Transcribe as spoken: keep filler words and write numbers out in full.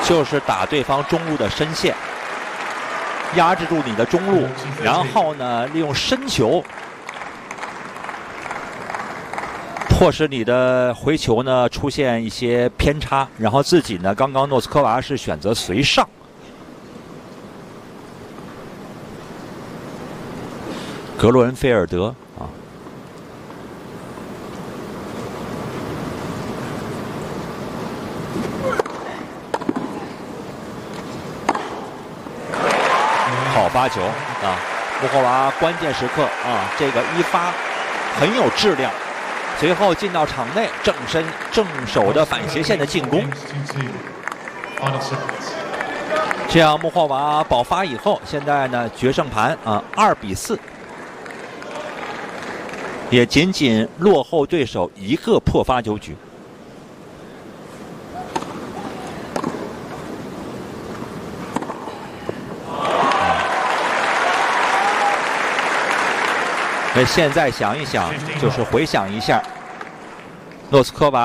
就是打对方中路的深线，压制住你的中路，然后呢，利用深球迫使你的回球呢出现一些偏差，然后自己呢，刚刚诺斯科娃是选择随上。格罗恩菲尔德啊，好发球啊！穆霍娃关键时刻啊，这个一发很有质量，随后进到场内，正身正手的反斜线的进攻。这样穆霍娃保发以后，现在呢决胜盘啊二比四，也仅仅落后对手一个破发球局。那现在想一想，就是回想一下，诺斯科娃